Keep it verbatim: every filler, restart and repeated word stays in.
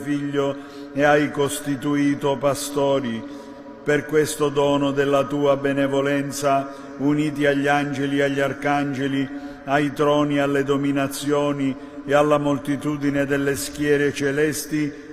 Figlio e hai costituito pastori. Per questo dono della tua benevolenza, uniti agli angeli e agli arcangeli, ai troni, alle dominazioni e alla moltitudine delle schiere celesti,